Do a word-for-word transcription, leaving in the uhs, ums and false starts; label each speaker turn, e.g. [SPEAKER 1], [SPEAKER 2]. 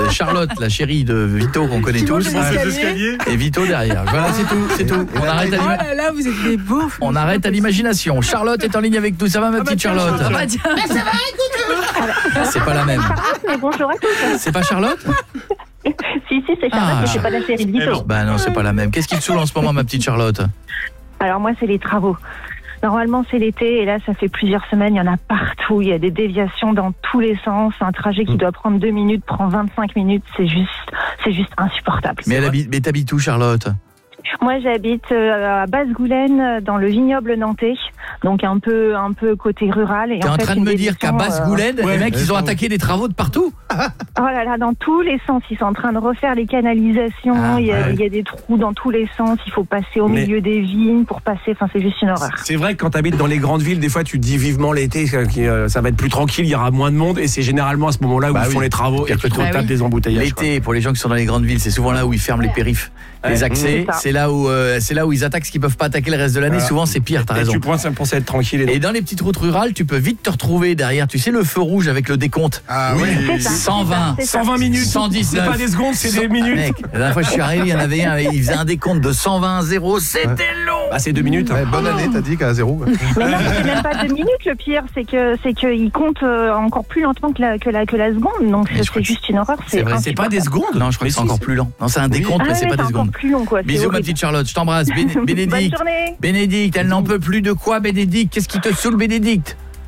[SPEAKER 1] Charlotte, la chérie de Vito qu'on connaît tous. Et Vito derrière. Voilà, c'est tout, c'est tout. On arrête à
[SPEAKER 2] Oh là là, vous êtes des beaufs.
[SPEAKER 1] On arrête à l'imagination. Charlotte est en ligne avec nous. Ça va, ma petite Charlotte?
[SPEAKER 2] Ah bah tiens.
[SPEAKER 3] Ça va, écoute.
[SPEAKER 1] C'est pas la même.
[SPEAKER 4] Mais bonjour à tous.
[SPEAKER 1] C'est pas Charlotte?
[SPEAKER 4] Si, si, c'est Charlotte,
[SPEAKER 1] Ah.
[SPEAKER 4] mais c'est pas la série de Vito.
[SPEAKER 1] Bah non, c'est pas la même. Qu'est-ce qui te saoule en ce moment, ma petite Charlotte?
[SPEAKER 4] Alors moi, c'est les travaux. Normalement, c'est l'été, et là, ça fait plusieurs semaines, il y en a partout. Il y a des déviations dans tous les sens. Un trajet qui doit prendre deux minutes prend vingt-cinq minutes. C'est juste, c'est juste insupportable.
[SPEAKER 1] Mais elle habite, mais t'habites où, Charlotte?
[SPEAKER 4] Moi, j'habite euh, à Basse-Goulaine, dans le vignoble nantais, donc un peu, un peu côté rural. Et
[SPEAKER 1] T'es en,
[SPEAKER 4] fait,
[SPEAKER 1] train de
[SPEAKER 4] une
[SPEAKER 1] me dire qu'à
[SPEAKER 4] déviation,
[SPEAKER 1] Basse-Goulaine,
[SPEAKER 4] euh,
[SPEAKER 1] les mecs, ils ont attaqué des travaux de partout?
[SPEAKER 4] Oh là là, dans tous les sens. Ils sont en train de refaire les canalisations.
[SPEAKER 1] Ah,
[SPEAKER 4] il, y a,
[SPEAKER 1] ouais.
[SPEAKER 4] il y a des trous dans tous les sens. Il faut passer au
[SPEAKER 5] Mais-
[SPEAKER 4] milieu des vignes pour passer. Enfin, c'est juste une horreur.
[SPEAKER 5] C'est vrai que quand tu habites dans les grandes villes, des fois tu te dis vivement l'été, ça, qui, euh, ça va être plus tranquille, il y aura moins de monde, et c'est généralement à ce moment-là où
[SPEAKER 1] Bah
[SPEAKER 5] ils font
[SPEAKER 1] oui.
[SPEAKER 5] les travaux et
[SPEAKER 1] Pire
[SPEAKER 5] tu
[SPEAKER 1] que
[SPEAKER 5] te
[SPEAKER 1] tout.
[SPEAKER 5] retapes
[SPEAKER 2] Ah oui.
[SPEAKER 5] des embouteillages. quoi.
[SPEAKER 1] L'été, pour les gens qui sont dans les grandes villes, c'est souvent là où ils ferment les périphes,
[SPEAKER 5] Ouais.
[SPEAKER 1] les accès.
[SPEAKER 4] C'est ça.
[SPEAKER 1] C'est là où, euh, c'est là où ils attaquent ce qu'ils peuvent pas attaquer le reste de l'année.
[SPEAKER 5] Voilà.
[SPEAKER 1] Souvent, c'est pire. T'as
[SPEAKER 5] Et
[SPEAKER 1] raison.
[SPEAKER 5] tu penses penser être tranquille. Et
[SPEAKER 1] Et dans les petites routes rurales, tu peux vite te retrouver derrière, tu sais, le feu rouge avec le décompte.
[SPEAKER 6] Ah oui.
[SPEAKER 4] C'est ça,
[SPEAKER 1] cent vingt,
[SPEAKER 4] c'est ça.
[SPEAKER 5] cent vingt minutes,
[SPEAKER 1] cent dix-neuf.
[SPEAKER 5] c'est pas des secondes, c'est des minutes.
[SPEAKER 1] Mec, la dernière fois que je suis arrivé, il y en avait un, il faisait un décompte de cent vingt zéro, c'était long.
[SPEAKER 5] Ah, c'est deux minutes.
[SPEAKER 6] Ouais, bonne année, t'as dit qu'à zéro.
[SPEAKER 4] Mais non, c'est même pas deux minutes. Le pire, c'est que c'est qu'ils comptent euh, encore plus lentement que la que la que la seconde. Donc
[SPEAKER 1] Mais
[SPEAKER 4] c'est
[SPEAKER 1] je crois
[SPEAKER 4] c'est juste une horreur.
[SPEAKER 1] C'est vrai,
[SPEAKER 5] C'est pas des secondes.
[SPEAKER 1] Non, je crois
[SPEAKER 5] Mais
[SPEAKER 1] que c'est
[SPEAKER 5] si,
[SPEAKER 1] encore
[SPEAKER 5] c'est-
[SPEAKER 1] plus lent. Non, c'est un décompte,
[SPEAKER 4] Ah
[SPEAKER 1] mais c'est
[SPEAKER 4] ouais,
[SPEAKER 1] pas des
[SPEAKER 4] encore
[SPEAKER 1] secondes.
[SPEAKER 4] plus long, quoi. C'est
[SPEAKER 1] Bisous, ma
[SPEAKER 4] horrible.
[SPEAKER 1] petite Charlotte, je t'embrasse. Bé-
[SPEAKER 4] Bonne
[SPEAKER 1] Bénédicte.
[SPEAKER 4] journée.
[SPEAKER 1] Bénédicte, elle n'en peut plus de quoi, Bénédicte? Qu'est-ce qui te saoule, Bénédicte?